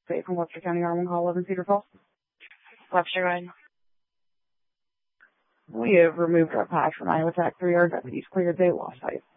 State from Webster County, Armand Call, 11 Cedar Falls. Webster Road. We have removed our patch from Iowa TAC 3. Our deputies cleared. They lost sight.